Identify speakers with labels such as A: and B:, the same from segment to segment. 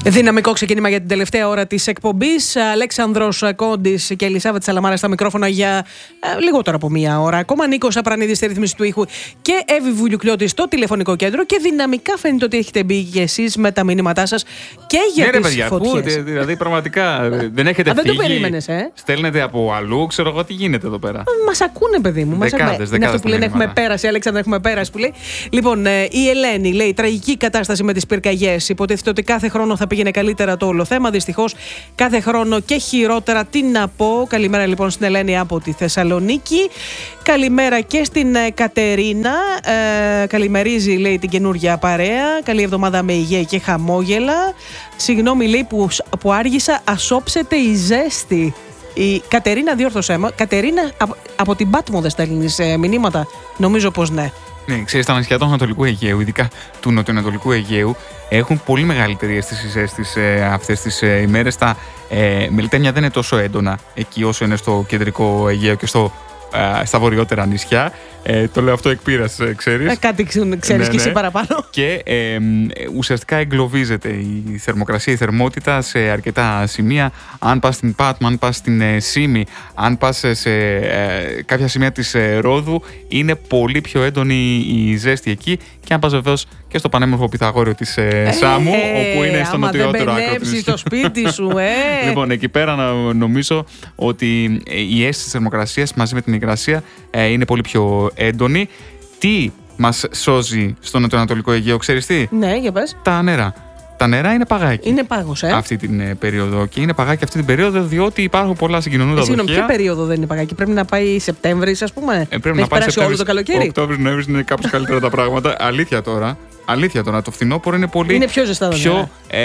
A: Δυναμικό ξεκίνημα για την τελευταία ώρα της εκπομπής. Αλέξανδρος Κόντης και Ελισάβετ Σαλαμάρα στα μικρόφωνα για λιγότερο από μία ώρα ακόμα. Νίκος Απρανίδης στη ρύθμιση του ήχου και Εύη Βουλιουκλιώτη στο τηλεφωνικό κέντρο. Και δυναμικά φαίνεται ότι έχετε μπει και εσείς με τα μηνύματά σας και για τις
B: παιδιά,
A: φωτιές.
B: Δηλαδή πραγματικά δεν έχετε φύγει.
A: Δεν το περίμενες,
B: Στέλνετε από αλλού, ξέρω εγώ τι γίνεται εδώ πέρα.
A: Μας ακούνε, παιδί μου. Είναι αυτό που λένε έχουμε πέρασει. Αλέξανδρα, έχουμε πέρασει που λέει. Λοιπόν, η Ελένη λέει τραγική κατάσταση με τις πυρκαγιές. Υποτίθεται ότι κάθε χρόνο θα πήγαινε καλύτερα το όλο θέμα. Δυστυχώς κάθε χρόνο και χειρότερα. Τι να πω. Καλημέρα λοιπόν στην Ελένη από τη Θεσσαλονίκη. Καλημέρα και στην Κατερίνα. Καλημερίζει, λέει, την καινούργια παρέα. Καλή εβδομάδα με υγεία και χαμόγελα. Συγγνώμη, λέει, που άργησα. Ασόψετε η ζέστη. Η Κατερίνα, διόρθωσέ με. Κατερίνα, από την Πάτμο δεν στέλνεις μηνύματα? Νομίζω πως ναι.
B: Ναι, ξέρεις, τα νησιά του Ανατολικού Αιγαίου, ειδικά του Νοτιοανατολικού Αιγαίου, έχουν πολύ μεγαλύτερη αίσθηση ζέστης αυτές τις ημέρες. Τα μελιτέμια δεν είναι τόσο έντονα εκεί όσο είναι στο κεντρικό Αιγαίο και στα βορειότερα νησιά. Το λέω αυτό εκ πείρας, ξέρεις.
A: Κάτι ξέρεις και εσύ παραπάνω.
B: Και ουσιαστικά εγκλωβίζεται η θερμοκρασία, η θερμότητα σε αρκετά σημεία. Αν πας στην Πάτμο, αν πας στην Σύμη, αν πας σε κάποια σημεία της Ρόδου, είναι πολύ πιο έντονη η ζέστη εκεί. Και αν πας βεβαίως και στο πανέμορφο Πυθαγόριο της Σάμου, όπου είναι στο νοτιότερο άκρο της.
A: Στο σπίτι σου,
B: Λοιπόν, εκεί πέρα νομίζω ότι η αίσθηση της θερμοκρασίας μαζί με την υγρασία είναι πολύ πιο έντονη. Τι μας σώζει στο νοτιοανατολικό Αιγαίο, ξέρεις τι?
A: Ναι, για πες.
B: Τα νερά. Τα νερά είναι παγάκι.
A: Είναι πάγος,
B: αυτή την περίοδο. Και είναι παγάκι αυτή την περίοδο διότι υπάρχουν πολλά συγκοινωνούντα δοχεία.
A: Συγγνώμη, ποια περίοδο δεν είναι παγάκι? Πρέπει να πάει Σεπτέμβρης, ας πούμε.
B: Πρέπει να πάει
A: όλο το καλοκαίρι.
B: Οκτώβρης, Νοέμβρης είναι κάπως καλύτερα τα πράγματα. Αλήθεια τώρα. Το φθινόπωρο είναι πολύ
A: πιο ζεστά,
B: πιο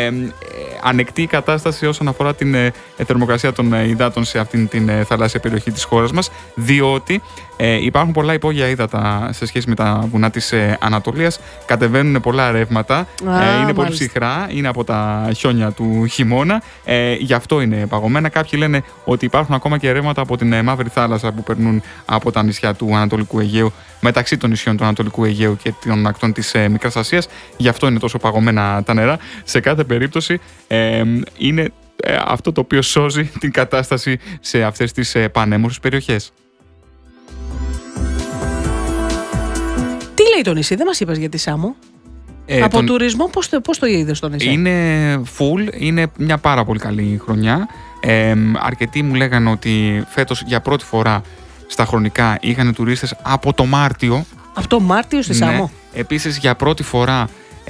B: ανεκτή η κατάσταση όσον αφορά την θερμοκρασία των υδάτων σε αυτήν την θαλάσσια περιοχή της χώρας μας, διότι υπάρχουν πολλά υπόγεια ύδατα σε σχέση με τα βουνά της Ανατολίας. Κατεβαίνουν πολλά ρεύματα. Είναι πολύ ψυχρά. Είναι από τα χιόνια του χειμώνα. Γι' αυτό είναι παγωμένα. Κάποιοι λένε ότι υπάρχουν ακόμα και ρεύματα από την Μαύρη Θάλασσα που περνούν από τα νησιά του Ανατολικού Αιγαίου, μεταξύ των νησιών του Ανατολικού Αιγαίου και των ακτών της Μικράς Ασίας. Γι' αυτό είναι τόσο παγωμένα τα νερά. Σε κάθε περίπτωση είναι αυτό το οποίο σώζει την κατάσταση σε αυτές τις πανέμορφες περιοχές.
A: Τι λέει το νησί, δεν μας είπες για τη Σάμο? Από τουρισμό πώς το είδες το νησί?
B: Είναι full, είναι μια πάρα πολύ καλή χρονιά. Αρκετοί μου λέγανε ότι φέτος για πρώτη φορά στα χρονικά είχαν τουρίστες από το Μάρτιο.
A: Από το Μάρτιο στη Σάμο?
B: Επίσης για πρώτη φορά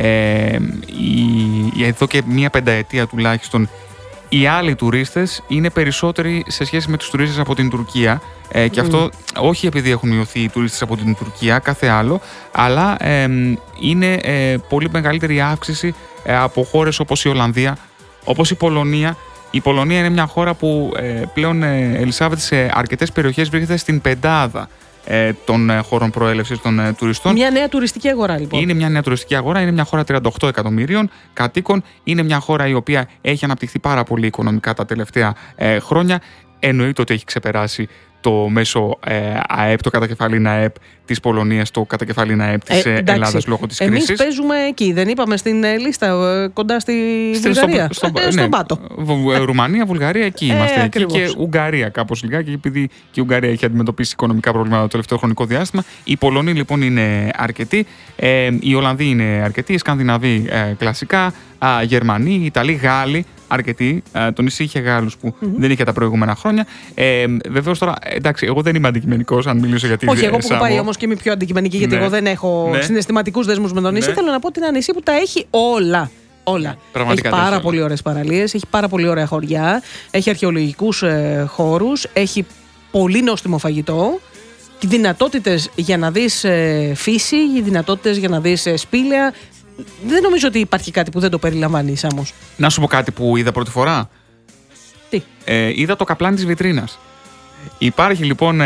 B: εδώ και μία πενταετία τουλάχιστον οι άλλοι τουρίστες είναι περισσότεροι σε σχέση με τους τουρίστες από την Τουρκία. Και αυτό όχι επειδή έχουν μειωθεί οι τουρίστες από την Τουρκία, κάθε άλλο, αλλά είναι πολύ μεγαλύτερη αύξηση από χώρες όπως η Ολλανδία, όπως η Πολωνία. Η Πολωνία είναι μια χώρα που πλέον, Ελισάβετ, σε αρκετές περιοχές βρίσκεται στην πεντάδα των χώρων προέλευσης των τουριστών.
A: Μια νέα τουριστική αγορά, λοιπόν.
B: Είναι μια νέα τουριστική αγορά, είναι μια χώρα 38 εκατομμυρίων κατοίκων. Είναι μια χώρα η οποία έχει αναπτυχθεί πάρα πολύ οικονομικά τα τελευταία χρόνια. Εννοείται ότι έχει ξεπεράσει το μέσο ΑΕΠ, το κατακεφαλήν ΑΕΠ της Πολωνίας, το κατακεφαλήν ΑΕΠ της Ελλάδας λόγω της κρίσης.
A: Εμείς παίζουμε εκεί, δεν είπαμε στην λίστα κοντά στη Βουλγαρία, στον Πάτο.
B: Ρουμανία, Βουλγαρία, εκεί είμαστε. Εκεί και Ουγγαρία κάπως λιγάκι, επειδή και η Ουγγαρία έχει αντιμετωπίσει οικονομικά προβλήματα το τελευταίο χρονικό διάστημα. Οι Πολωνοί λοιπόν είναι αρκετοί, οι Ολλανδοί είναι αρκετοί, οι Σκανδιναβοί κλασικά, Γερμανοί, Ιταλοί, Γάλλοι. Αρκετοί. Το νησί είχε Γάλλους που δεν είχε τα προηγούμενα χρόνια. Βεβαίως τώρα, εντάξει, εγώ δεν είμαι αντικειμενικός, αν μιλήσω για τη
A: Όχι, εγώ που έχω πάει όμως και είμαι πιο αντικειμενική, γιατί εγώ δεν έχω συναισθηματικούς δεσμούς με το νησί. Θέλω να πω ότι είναι ένα νησί που τα έχει όλα. Όλα. Έχει πάρα πολύ ωραίες παραλίες, έχει πάρα πολύ ωραία χωριά, έχει αρχαιολογικούς χώρους, έχει πολύ νόστιμο φαγητό, δυνατότητες για να δεις φύση, δυνατότητες για να δεις σπήλαια. Δεν νομίζω ότι υπάρχει κάτι που δεν το περιλαμβάνει η Σάμος.
B: Να σου πω κάτι που είδα πρώτη φορά.
A: Τι?
B: Είδα το καπλάνι της βιτρίνας. Υπάρχει λοιπόν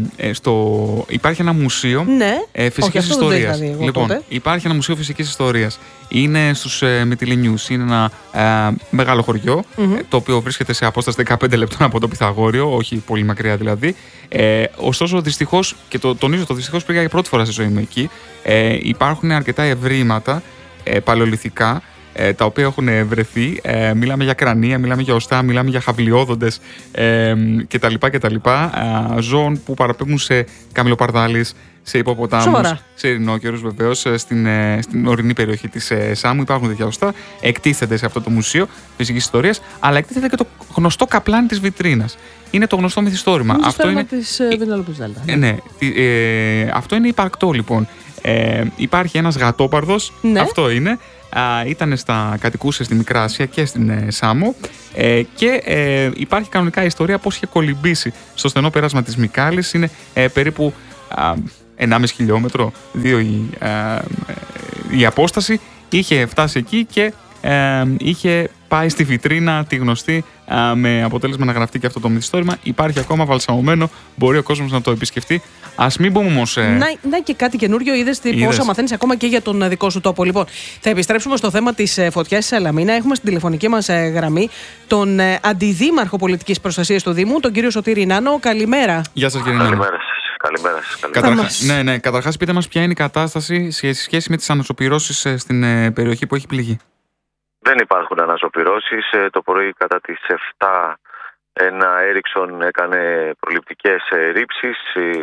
B: υπάρχει ένα μουσείο φυσικής ιστορίας. Λοιπόν, υπάρχει ένα μουσείο φυσικής ιστορίας. Είναι στους Μυτιληνιούς. Είναι ένα μεγάλο χωριό, το οποίο βρίσκεται σε απόσταση 15 λεπτών από το Πυθαγόριο, όχι πολύ μακριά δηλαδή. Ωστόσο, δυστυχώς, και το τονίζω, δυστυχώς πήγα για πρώτη φορά στη ζωή μου εκεί, υπάρχουν αρκετά ευρήματα παλαιολιθικά τα οποία έχουν βρεθεί. Μιλάμε για κρανία, μιλάμε για οστά, μιλάμε για χαυλιόδοντες κτλ. Ζώων που παραπέμπουν σε καμιλοπαρδάλεις, σε υποποτάμους, σε ειρηνόκερους βεβαίως, στην ορεινή περιοχή της Σάμου. Υπάρχουν τέτοια οστά. Εκτίθεται σε αυτό το Μουσείο Φυσικής Ιστορίας, αλλά εκτίθεται και το γνωστό καπλάνι της Βιτρίνας. Είναι το γνωστό μυθιστόρημα.
A: Αυτό είναι της Βενελόπης Δέλτα.
B: Ναι. Αυτό είναι υπαρκτό λοιπόν. Υπάρχει ένας γατόπαρδος, αυτό είναι. Κατοικούσε στη Μικρά Ασία και στην Σάμο και υπάρχει κανονικά ιστορία πώς είχε κολυμπήσει στο στενό πέρασμα της Μικάλης. Είναι περίπου 1,5 χιλιόμετρο, 2 η απόσταση. Είχε φτάσει εκεί και είχε πάει στη βιτρίνα τη γνωστή, με αποτέλεσμα να γραφτεί και αυτό το μυθιστόρημα. Υπάρχει ακόμα βαλσαμωμένο, μπορεί ο κόσμος να το επισκεφτεί. Ας μην πούμε όμως.
A: Να και κάτι καινούριο, είδες πόσα μαθαίνεις ακόμα και για τον δικό σου τόπο. Λοιπόν, θα επιστρέψουμε στο θέμα της φωτιάς στη Σαλαμίνα. Έχουμε στην τηλεφωνική μας γραμμή τον αντιδήμαρχο πολιτικής προστασίας του Δήμου, τον κύριο Σωτήρη Νάνο. Καλημέρα.
B: Γεια σας, κύριε Νάνο.
C: Καλημέρα σας.
B: Ναι. Καταρχάς, πείτε μας ποια είναι η κατάσταση σε σχέση με τις ανασωπυρώσεις στην περιοχή που έχει πληγεί.
C: Δεν υπάρχουν ανασωπυρώσεις. Το πρωί κατά τις 7 ένα Έριξον έκανε προληπτικές ρήψεις.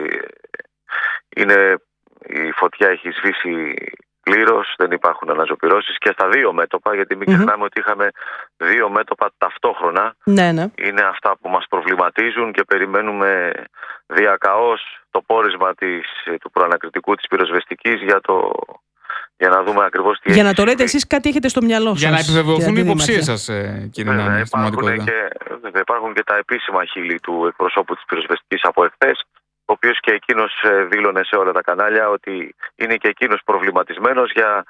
C: Η φωτιά έχει σβήσει πλήρως, δεν υπάρχουν ανασωπυρώσεις και στα δύο μέτωπα, γιατί μην ξεχνάμε ότι είχαμε δύο μέτωπα ταυτόχρονα.
A: Ναι.
C: Είναι αυτά που μας προβληματίζουν και περιμένουμε διακαώς το πόρισμα του προανακριτικού της πυροσβεστικής για να δούμε ακριβώς τι.
A: Για να το λέτε εσείς, κάτι έχετε στο μυαλό σας.
B: Για να επιβεβαιωθούν οι υποψίες σας, κύριε Νάνο, στην πραγματικότητα.
C: Υπάρχουν και τα επίσημα χείλη του εκπροσώπου της πυροσβεστικής από εχθές, ο οποίος και εκείνος δήλωνε σε όλα τα κανάλια ότι είναι και εκείνος προβληματισμένος για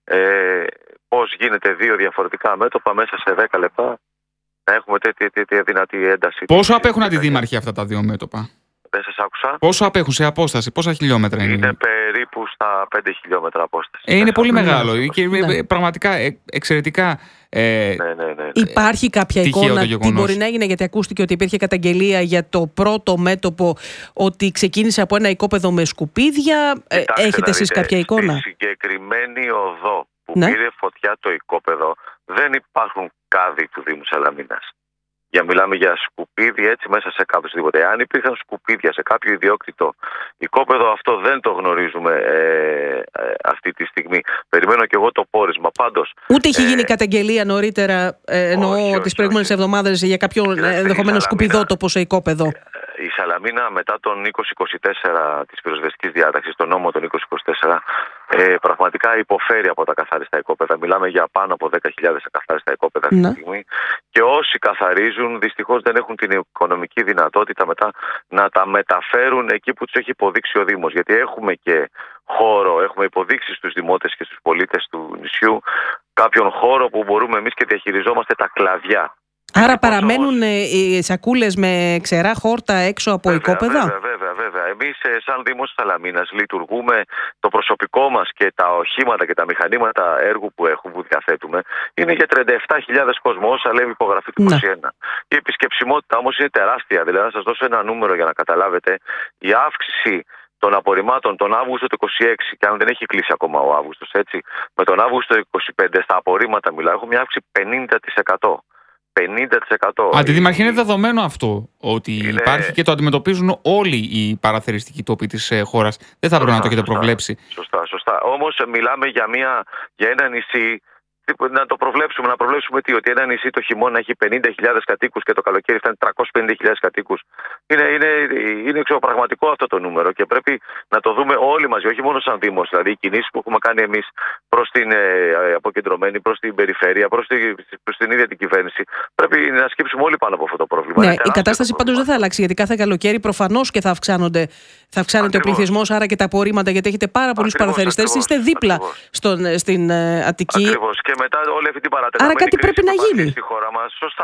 C: πώς γίνεται δύο διαφορετικά μέτωπα μέσα σε 10 λεπτά να έχουμε τέτοια δυνατή ένταση.
B: Πόσο απέχουν αντιδήμαρχοι αυτά τα δύο μέτωπα?
C: Δεν σας άκουσα.
B: Πόσο απέχουν σε απόσταση, πόσα χιλιόμετρα είναι?
C: Είναι περίπου στα 5 χιλιόμετρα απόσταση.
B: Είναι πολύ μεγάλο και πραγματικά εξαιρετικά.
C: Ναι.
A: Υπάρχει κάποια εικόνα τι μπορεί να έγινε? Γιατί ακούστηκε ότι υπήρχε καταγγελία για το πρώτο μέτωπο, ότι ξεκίνησε από ένα οικόπεδο με σκουπίδια. Έχετε εσείς κάποια εικόνα?
C: Στη συγκεκριμένη οδό που πήρε φωτιά το οικόπεδο δεν υπάρχουν κάδοι του Δήμου Σαλαμίνας. Μιλάμε για σκουπίδι έτσι μέσα σε κάποιο τίποτα. Αν υπήρχαν σκουπίδια σε κάποιο ιδιόκτητο οικόπεδο, αυτό δεν το γνωρίζουμε αυτή τη στιγμή. Περιμένω και εγώ το πόρισμα. Πάντως.
A: Ούτε έχει γίνει καταγγελία νωρίτερα, εννοώ τις προηγούμενες εβδομάδες, για κάποιον ενδεχομένο σκουπιδότοπο σε οικόπεδο.
C: Η Σαλαμίνα μετά τον 2024 της πυροσβεστικής διάταξης, τον νόμο των 2024, πραγματικά υποφέρει από τα καθάριστα οικόπεδα. Μιλάμε για πάνω από 10.000 καθάριστα οικόπεδα αυτή τη στιγμή. Και όσοι καθαρίζουν δυστυχώς δεν έχουν την οικονομική δυνατότητα μετά να τα μεταφέρουν εκεί που τους έχει υποδείξει ο Δήμος. Γιατί έχουμε και χώρο, έχουμε υποδείξει στους δημότες και στους πολίτες του νησιού κάποιον χώρο που μπορούμε εμείς και διαχειριζόμαστε τα κλαδιά.
A: Άρα παραμένουν οι σακούλες με ξερά χόρτα έξω από οικόπεδα?
C: Βέβαια. Εμείς σαν Δήμος Σαλαμίνας λειτουργούμε, το προσωπικό μας και τα οχήματα και τα μηχανήματα έργου που διαθέτουμε είναι για 37.000 κόσμο, όσα λέει η υπογραφή του 21. Η επισκεψιμότητα όμως είναι τεράστια. Δηλαδή να σας δώσω ένα νούμερο για να καταλάβετε. Η αύξηση των απορριμμάτων τον Αύγουστο του 26, και αν δεν έχει κλείσει ακόμα ο Αύγουστος, έτσι, με τον Αύγουστο του 25 στα απορρίμματα μιλάω, έχουμε μια αύξηση 50%. 50%.
B: Αντιδήμαρχε, είναι δεδομένο αυτό ότι υπάρχει και το αντιμετωπίζουν όλοι οι παραθεριστικοί τόποι της χώρας. Δεν θα πρέπει να το έχετε προβλέψει.
C: Σωστά. Όμως μιλάμε για ένα νησί. Να προβλέψουμε ότι ένα νησί το χειμώνα έχει 50.000 κατοίκους και το καλοκαίρι φτάνει 350.000 κατοίκους. Είναι εξωπραγματικό αυτό το νούμερο και πρέπει να το δούμε όλοι μαζί, όχι μόνο σαν Δήμος. Δηλαδή, οι κινήσεις που έχουμε κάνει εμείς προς την αποκεντρωμένη, προς την περιφέρεια, προς την ίδια την κυβέρνηση, πρέπει να σκύψουμε όλοι πάνω από αυτό το πρόβλημα.
A: Ναι, η κατάσταση πάντως δεν θα αλλάξει, γιατί κάθε καλοκαίρι προφανώς και θα αυξάνεται ο πληθυσμός, άρα και τα απορρίμματα, γιατί έχετε πάρα πολλούς παραθεριστές. Είστε δίπλα στην Αττική.
C: Ακριβώς. Και μετά όλη αυτή την παράταση.
A: Άρα κάτι πρέπει να γίνει
C: στη χώρα μας. Σωστά.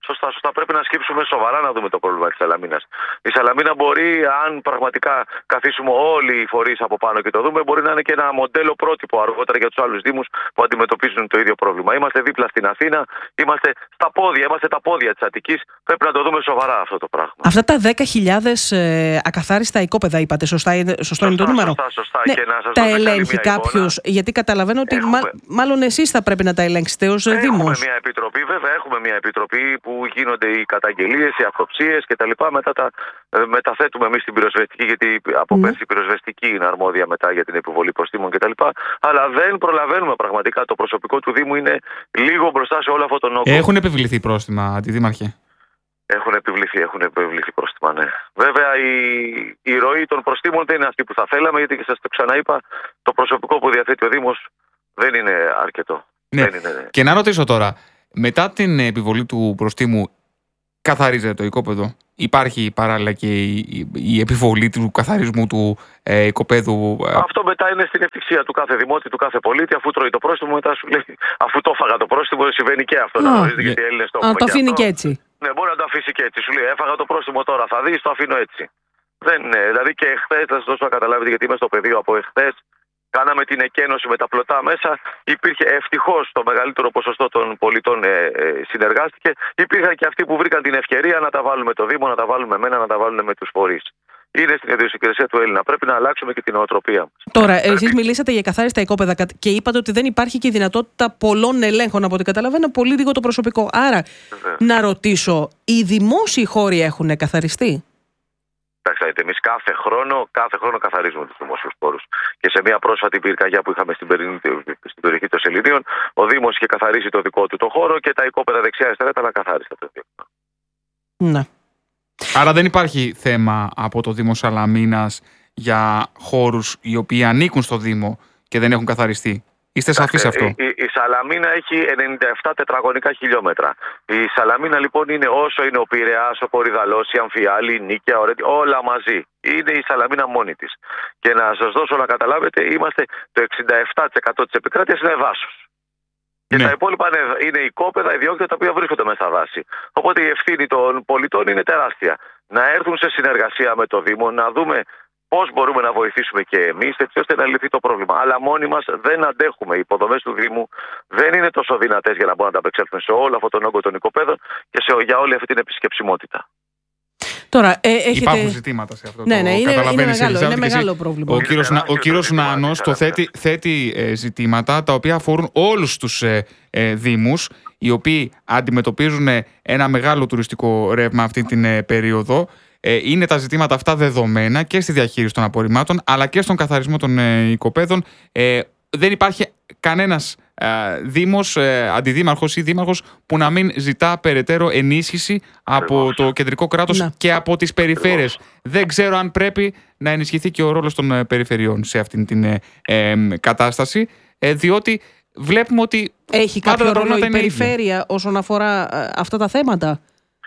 C: Σωστά. Πρέπει να σκύψουμε σοβαρά να δούμε το πρόβλημα της Σαλαμίνας. Η Σαλαμίνα μπορεί, αν πραγματικά καθίσουμε όλοι οι φορείς από πάνω και το δούμε, μπορεί να είναι και ένα μοντέλο πρότυπο αργότερα για τους άλλους δήμους που αντιμετωπίζουν το ίδιο πρόβλημα. Είμαστε δίπλα στην Αθήνα, είμαστε τα πόδια της Αττικής. Πρέπει να το δούμε σοβαρά αυτό το πράγμα.
A: Αυτά τα 10.000 ακαθάριστα οικόπεδα, είπατε, σωστό είναι το νούμερο?
C: Σωστά.
A: Ναι,
C: Και να σας
A: τα
C: δώσω
A: ελέγχει κάποιος? Γιατί καταλαβαίνω ότι μάλλον εσείς θα πρέπει να τα ελέγξετε ως Δήμος.
C: Έχουμε μια επιτροπή, βέβαια, έχουμε μια επιτροπή που γίνονται οι καταγγελίες, οι αυτοψίες κτλ. Μετά τα μεταθέτουμε εμείς στην πυροσβεστική, γιατί από πέρσι η πυροσβεστική είναι αρμόδια μετά για την επιβολή προστίμων κτλ. Αλλά δεν προλαβαίνουμε πραγματικά. Το προσωπικό του Δήμου είναι λίγο μπροστά σε όλο αυτό τον όγκο.
B: Έχουν επιβληθεί πρόστιμα, Αντιδήμαρχε?
C: Έχουν επιβληθεί πρόστιμα, ναι. Βέβαια, η ροή των προστίμων δεν είναι αυτή που θα θέλαμε, γιατί και σας το ξαναείπα, το προσωπικό που διαθέτει ο Δήμος δεν είναι αρκετό.
B: Ναι. Και να ρωτήσω τώρα, μετά την επιβολή του προστίμου, καθαρίζεται το οικόπεδο? Υπάρχει παράλληλα και η επιβολή του καθαρισμού του οικοπαίδου?
C: Αυτό μετά είναι στην ευτυχία του κάθε δημότη, του κάθε πολίτη. Αφού τρώει το πρόστιμο, μετά σου λέει, αφού το έφαγα το πρόστιμο, συμβαίνει και αυτό. Να γνωρίζετε, γιατί οι Έλληνες το έχουν.
A: Το αφήνει και έτσι.
C: Ναι, μπορεί να το αφήσει και έτσι. Σου λέει, έφαγα το πρόστιμο τώρα, θα δεις, το αφήνω έτσι. Δεν είναι. Δηλαδή και εχθές, θα σας δώσω να καταλάβετε, γιατί είμαι στο πεδίο από εχθές. Κάναμε την εκένωση με τα πλωτά μέσα. Υπήρχε ευτυχώς το μεγαλύτερο ποσοστό των πολιτών συνεργάστηκε. Υπήρχαν και αυτοί που βρήκαν την ευκαιρία να τα βάλουν με το Δήμο, να τα βάλουν με μένα, να τα βάλουν με τους φορείς. Είναι στην ιδιοσυγκρισία του Έλληνα. Πρέπει να αλλάξουμε και την νοοτροπία μας.
A: Τώρα, εσείς μιλήσατε για καθάριστα οικόπεδα και είπατε ότι δεν υπάρχει και η δυνατότητα πολλών ελέγχων, από ό,τι καταλαβαίνω, πολύ λίγο το προσωπικό. Άρα, να ρωτήσω, οι δημόσιοι χώροι έχουν καθαριστεί?
C: Εντάξει, εμείς κάθε χρόνο καθαρίζουμε τους δημόσιους χώρους. Και σε μια πρόσφατη πυρκαγιά που είχαμε στην περιοχή των Σεληνίων, ο Δήμος είχε καθαρίσει το δικό του το χώρο και τα οικόπεδα δεξιά-αριστερά ήταν ακαθάριστα.
A: Ναι.
B: Άρα δεν υπάρχει θέμα από το Δήμο Σαλαμίνας για χώρους οι οποίοι ανήκουν στο Δήμο και δεν έχουν καθαριστεί? Είστε σαφείς αυτό?
C: Η Σαλαμίνα έχει 97 τετραγωνικά χιλιόμετρα. Η Σαλαμίνα λοιπόν είναι όσο είναι ο Πειραιάς, ο Κορυδαλός, η Αμφιάλη, η Νίκαια, όλα μαζί. Είναι η Σαλαμίνα μόνη της. Και να σας δώσω να καταλάβετε, είμαστε το 67% της επικράτειας είναι δάσος. Και τα υπόλοιπα είναι οικόπεδα, ιδιόκτητα τα οποία βρίσκονται μέσα στα δάση. Οπότε η ευθύνη των πολιτών είναι τεράστια. Να έρθουν σε συνεργασία με το Δήμο, να δούμε πώς μπορούμε να βοηθήσουμε και εμείς, έτσι ώστε να λυθεί το πρόβλημα. Αλλά μόνοι μας δεν αντέχουμε. Οι υποδομές του Δήμου δεν είναι τόσο δυνατές για να μπορούμε να ανταπεξέλθουμε σε όλο αυτόν τον όγκο των οικοπαίδων και για όλη αυτή την επισκεψιμότητα.
A: Τώρα,
B: υπάρχουν ζητήματα σε αυτό.
A: Ναι, είναι μεγάλο πρόβλημα.
B: Ο κύριος Νάνος το θέτει ζητήματα τα οποία αφορούν όλους τους δήμους, οι οποίοι αντιμετωπίζουν ένα μεγάλο τουριστικό ρεύμα αυτή την περίοδο. Είναι τα ζητήματα αυτά δεδομένα και στη διαχείριση των απορριμμάτων, αλλά και στον καθαρισμό των οικοπαίδων. Δεν υπάρχει κανένας δήμος, αντιδήμαρχος ή δήμαρχος που να μην ζητά περαιτέρω ενίσχυση από το κεντρικό κράτος και από τις περιφέρειες. Δεν ξέρω αν πρέπει να ενισχυθεί και ο ρόλος των περιφερειών σε αυτήν την κατάσταση, διότι βλέπουμε ότι
A: έχει κάποιο ρόλο η περιφέρεια όσον αφορά αυτά τα θέματα?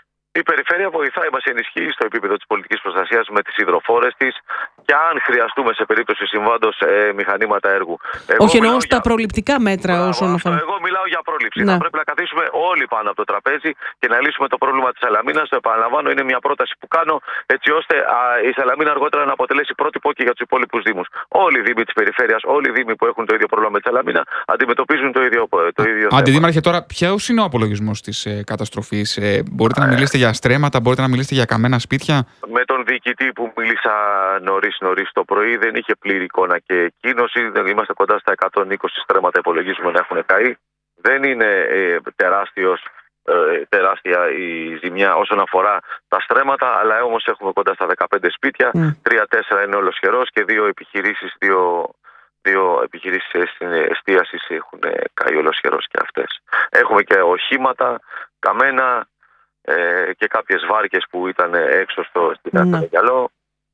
C: Η περιφέρεια βοηθάει, μας ενισχύει στο επίπεδο της πολιτικής προστασίας με τις υδροφόρες της και αν χρειαστούμε σε περίπτωση συμβάντος μηχανήματα έργου.
A: Όχι, εννοώ στα προληπτικά μέτρα όσον αφορά.
C: Εγώ μιλάω για πρόληψη. Θα πρέπει να καθίσουμε όλοι πάνω από το τραπέζι και να λύσουμε το πρόβλημα της Σαλαμίνας. Το επαναλαμβάνω, είναι μια πρόταση που κάνω έτσι ώστε η Σαλαμίνα αργότερα να αποτελέσει πρότυπο και για τους υπόλοιπους δήμους. Όλοι οι δήμοι της περιφέρειας, όλοι οι δήμοι που έχουν το ίδιο πρόβλημα με τη Σαλαμίνα αντιμετωπίζουν το ίδιο θέμα.
B: Αντιδήμαρχε, τώρα ποιος είναι ο απολογισμός της καταστροφής? Μπορείτε να μιλήσετε για στρέμματα, μπορείτε να μιλήσετε για καμένα σπίτια?
C: Με τον διοικητή που μίλησα νωρίς το πρωί δεν είχε πλήρη εικόνα και εκκίνωση. Είμαστε κοντά στα 120 στρέμματα, υπολογίζουμε να έχουν καεί. Δεν είναι τεράστια η ζημιά όσον αφορά τα στρέμματα, αλλά όμως έχουμε κοντά στα 15 σπίτια. 3-4 είναι ολοσχερός και δύο επιχειρήσεις εστίασης έχουν καεί ολοσχερός και αυτές. Έχουμε και οχήματα καμένα και κάποιες βάρκες που ήταν έξω στην Άκρη.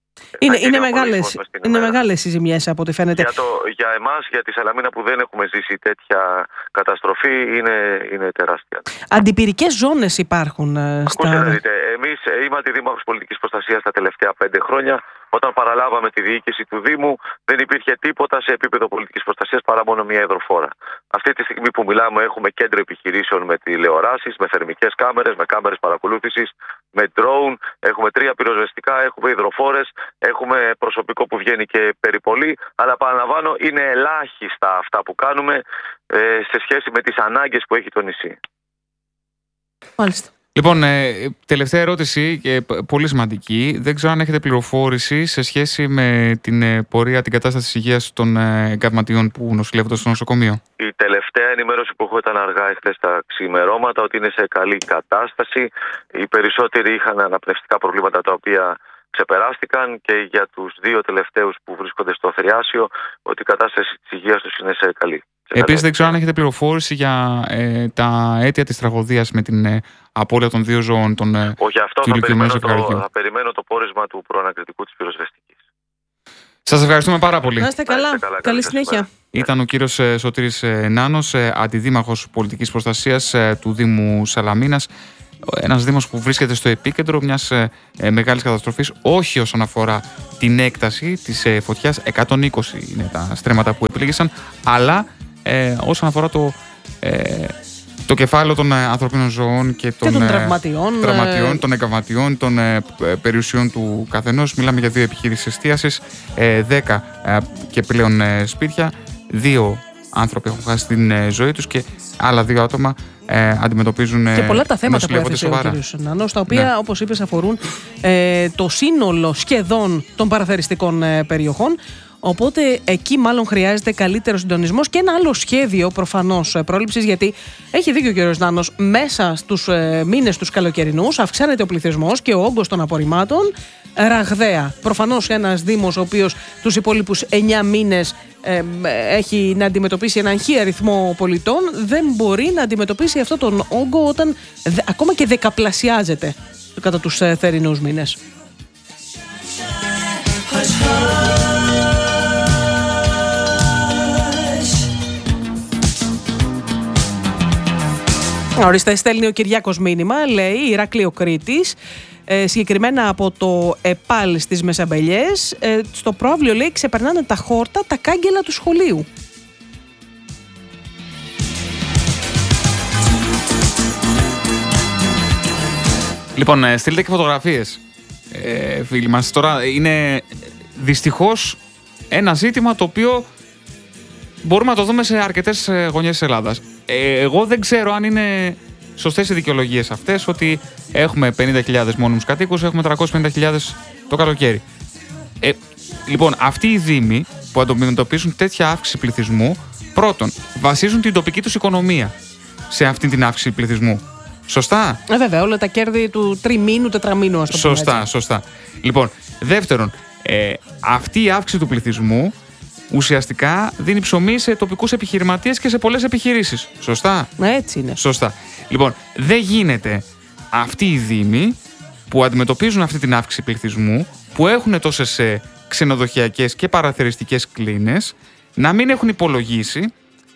A: Είναι μεγάλες οι ζημιές από ό,τι φαίνεται.
C: Για εμάς, για τη Σαλαμίνα που δεν έχουμε ζήσει τέτοια καταστροφή, είναι τεράστια.
A: Αντιπυρικές ζώνες υπάρχουν
C: Ακούστε, εμείς είμαι αντιδήμαρχος πολιτικής προστασίας τα τελευταία 5 χρόνια. Όταν παραλάβαμε τη διοίκηση του Δήμου, δεν υπήρχε τίποτα σε επίπεδο πολιτικής προστασίας παρά μόνο μια υδροφόρα. Αυτή τη στιγμή που μιλάμε, έχουμε κέντρο επιχειρήσεων με τηλεοράσεις, με θερμικές κάμερες, με κάμερες παρακολούθησης, με drone. Έχουμε 3 πυροσβεστικά, έχουμε υδροφόρες, έχουμε προσωπικό που βγαίνει και περιπολεί. Αλλά παραλαμβάνω, είναι ελάχιστα αυτά που κάνουμε σε σχέση με τις ανάγκες που έχει το νησί.
A: Μάλιστα.
B: Λοιπόν, τελευταία ερώτηση και πολύ σημαντική. Δεν ξέρω αν έχετε πληροφόρηση σε σχέση με την πορεία, την κατάσταση της υγείας των εγκαυματιών που νοσηλεύονται στο νοσοκομείο.
C: Η τελευταία ενημέρωση που έχω ήταν αργά εχθές τα ξημερώματα ότι είναι σε καλή κατάσταση. Οι περισσότεροι είχαν αναπνευστικά προβλήματα τα οποία ξεπεράστηκαν και για τους 2 τελευταίους που βρίσκονται στο Θριάσιο ότι η κατάσταση της υγείας τους είναι σε καλή.
B: Επίσης, δεν ξέρω αν έχετε πληροφόρηση για τα αίτια της τραγωδίας με την απώλεια των 2 ζώων.
C: Όχι, αυτό θα περιμένω το πόρισμα του προανακριτικού της πυροσβεστικής.
B: Σας ευχαριστούμε πάρα πολύ.
A: Να είστε καλά. Καλή συνέχεια.
B: Ήταν ο κύριος Σωτήρης Νάνος, αντιδήμαρχος πολιτικής προστασίας του Δήμου Σαλαμίνας. Ένας δήμος που βρίσκεται στο επίκεντρο μιας μεγάλης καταστροφής, όχι όσον αφορά την έκταση της φωτιάς, 120 είναι τα στρέμματα που επλήγησαν, αλλά όσον αφορά το κεφάλαιο των ανθρωπίνων ζωών και των τραυματιών, των εγκαυματιών, των περιουσιών του καθενός. Μιλάμε για 2 επιχειρήσεις εστίασης, 10 και πλέον σπίτια, 2 άνθρωποι έχουν χάσει την ζωή τους και άλλα 2 άτομα αντιμετωπίζουν.
A: Και πολλά τα θέματα που έθεσε ο κ. Νάνος, τα οποία, όπως είπες, αφορούν το σύνολο σχεδόν των παραθεριστικών περιοχών. Οπότε εκεί μάλλον χρειάζεται καλύτερο συντονισμός και ένα άλλο σχέδιο προφανώς πρόληψης, γιατί έχει δίκιο ο κ. Νάνος, μέσα στους μήνες τους καλοκαιρινούς αυξάνεται ο πληθυσμός και ο όγκος των απορριμμάτων ραγδαία. Προφανώς ένας Δήμος ο οποίος τους υπόλοιπους 9 μήνες έχει να αντιμετωπίσει έναν χι αριθμό πολιτών, δεν μπορεί να αντιμετωπίσει αυτόν τον όγκο όταν ακόμα και δεκαπλασιάζεται κατά τους θερινούς μήνες. Ορίστε, στέλνει ο Κυριάκος μήνυμα, λέει Ηράκλειο Κρήτης, συγκεκριμένα από το ΕΠΑΛ στις Μεσαμπελιές. Στο πρόβλιο, λέει, ξεπερνάνε τα χόρτα τα κάγκελα του σχολείου.
B: Λοιπόν, στείλτε και φωτογραφίες, φίλοι μας. Τώρα είναι δυστυχώς ένα ζήτημα το οποίο μπορούμε να το δούμε σε αρκετές γωνιές της Ελλάδας. Εγώ δεν ξέρω αν είναι σωστές οι δικαιολογίες αυτές, ότι έχουμε 50.000 μόνιμους κατοίκους, έχουμε 350.000 το καλοκαίρι. Λοιπόν, αυτοί οι δήμοι που αντιμετωπίζουν τέτοια αύξηση πληθυσμού, πρώτον, βασίζουν την τοπική τους οικονομία σε αυτή την αύξηση πληθυσμού. Σωστά.
A: Βέβαια, όλα τα κέρδη του τριμήνου, τετραμήνου, ας το πούμε.
B: Σωστά. Λοιπόν, δεύτερον, αυτή η αύξηση του πληθυσμού ουσιαστικά δίνει ψωμί σε τοπικούς επιχειρηματίες και σε πολλές επιχειρήσεις. Σωστά.
A: Έτσι είναι.
B: Σωστά. Λοιπόν, δεν γίνεται αυτοί οι δήμοι που αντιμετωπίζουν αυτή την αύξηση πληθυσμού, που έχουν τόσες ξενοδοχειακές και παραθεριστικές κλίνες, να μην έχουν υπολογίσει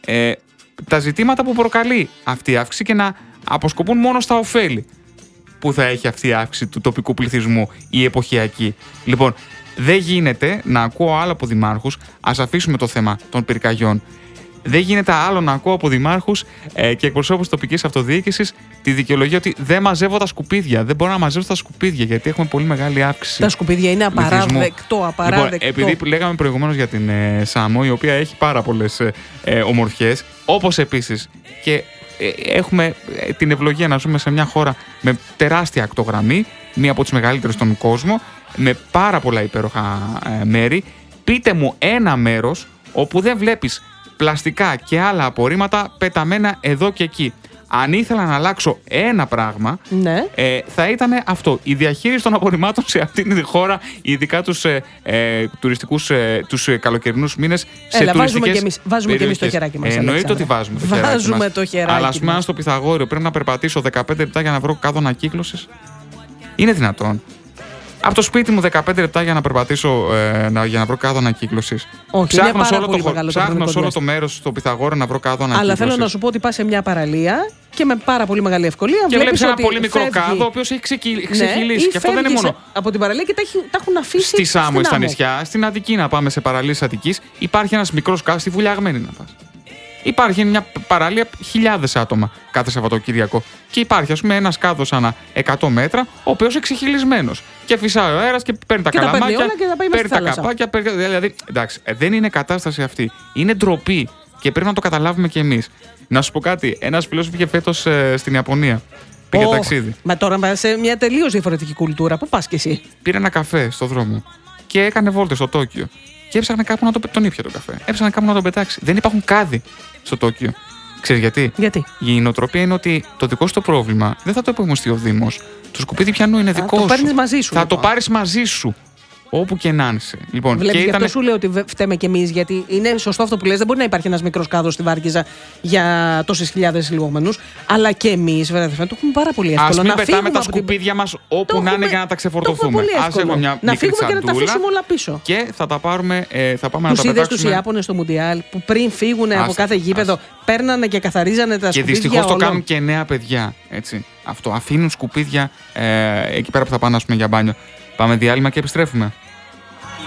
B: τα ζητήματα που προκαλεί αυτή η αύξηση και να αποσκοπούν μόνο στα ωφέλη που θα έχει αυτή η αύξηση του τοπικού πληθυσμού, η εποχιακή. Λοιπόν, δεν γίνεται να ακούω άλλο από δημάρχους, ας αφήσουμε το θέμα των πυρκαγιών. Δεν γίνεται άλλο να ακούω από δημάρχους και εκπροσώπους τοπικής αυτοδιοίκησης τη δικαιολογία ότι δεν μαζεύω τα σκουπίδια. Δεν μπορώ να μαζεύω τα σκουπίδια γιατί έχουμε πολύ μεγάλη αύξηση.
A: Τα σκουπίδια είναι απαράδεκτο.
B: Λοιπόν, επειδή λέγαμε προηγουμένως για την Σάμο, η οποία έχει πάρα πολλές ομορφιές, όπως επίσης και έχουμε την ευλογία να ζούμε σε μια χώρα με τεράστια ακτογραμμή, μία από τις μεγαλύτερες στον κόσμο, με πάρα πολλά υπέροχα μέρη. Πείτε μου ένα μέρος όπου δεν βλέπεις πλαστικά και άλλα απορρίμματα πεταμένα εδώ και εκεί. Αν ήθελα να αλλάξω ένα πράγμα,
A: ναι,
B: θα ήταν αυτό. Η διαχείριση των απορριμμάτων σε αυτήν την χώρα, ειδικά τους τουριστικούς, τους καλοκαιρινούς μήνες.
A: Έλα, βάζουμε και εμείς το χεράκι μας.
B: Εννοείται ότι βάζουμε το χεράκι μας. Αλλά ας πούμε, αν στο Πυθαγόριο πρέπει να περπατήσω 15 λεπτά για να βρω κάδο ανακύκλωσης, είναι δυνατόν? Από το σπίτι μου 15 λεπτά για να περπατήσω, για να βρω κάδο ανακύκλωσης. Ψάχνω σε όλο το μέρος στο Πυθαγόριο να βρω κάδο ανακύκλωσης.
A: Αλλά θέλω να σου πω ότι πας σε μια παραλία και με πάρα πολύ μεγάλη ευκολία.
B: Και βλέπει ένα πολύ μικρό κάδο, ο οποίο έχει ξεχυλήσει. Και αυτό δεν είναι μόνο.
A: Από την παραλία και τα έχουν αφήσει.
B: Στη Σάμο, στα νησιά, στην Αττική, να πάμε σε παραλίες Αττικής, υπάρχει ένας μικρός κάδος, στη Βουλιαγμένη να πας. Υπάρχει μια παραλία 1.000 άτομα κάθε Σαββατοκύριακο. Και υπάρχει, ας πούμε, ένας κάδος ανά 100 μέτρα, ο οποίος είναι ξεχυλισμένος. Και φυσάει ο αέρας και παίρνει τα καλαμάκια, παίρνει τα καπάκια. Δηλαδή, εντάξει, δεν είναι κατάσταση αυτή. Είναι ντροπή και πρέπει να το καταλάβουμε κι εμείς. Να σου πω κάτι, ένας φίλος πήγε φέτος στην Ιαπωνία. Πήγε ταξίδι.
A: Μα τώρα πας σε μια τελείως διαφορετική κουλτούρα. Πού πας κι εσύ?
B: Πήρε ένα καφέ στο δρόμο και έκανε βόλτες στο Τόκιο. Και έψαχνε κάπου να τον ήπια το καφέ. Έψαχνε κάπου να τον πετάξει. Δεν υπάρχουν κάδοι στο Τόκιο. Ξέρεις γιατί? Η νοοτροπία είναι ότι το δικό σου το πρόβλημα δεν θα το επομιστεί ο Δήμος. Το σκουπίδι πιανού είναι δικό σου. Θα το πάρεις μαζί σου. Όπου και να είσαι. Λοιπόν,
A: βλέπεις, γι' αυτό σου λέω ότι φταίμε κι εμείς, γιατί είναι σωστό αυτό που λες. Δεν μπορεί να υπάρχει ένας μικρός κάδος στη Βάρκιζα για τόσες χιλιάδες λιγόμενους. Αλλά και εμείς, βέβαια, το έχουμε πάρα πολύ εύκολο.
B: Ας μην πετάμε τα σκουπίδια μας όπου να είναι για να τα ξεφορτωθούμε.
A: Ας έχουμε μια να φύγουμε και να τα αφήσουμε όλα πίσω.
B: Και θα τα πάρουμε, θα πάμε να τα
A: πετάξουμε. Τους είδες τους Ιάπωνες στο Μουντιάλ που πριν φύγουν από κάθε γήπεδο παίρνανε και καθαρίζανε τα σκουπίδια.
B: Και δυστυχώς το κάνουν και νέα παιδιά. Αυτό. Αφήνουν σκουπίδια εκεί πέρα που θα πάνε για μπάνιο. Πάμε διάλειμμα και επιστρέφουμε.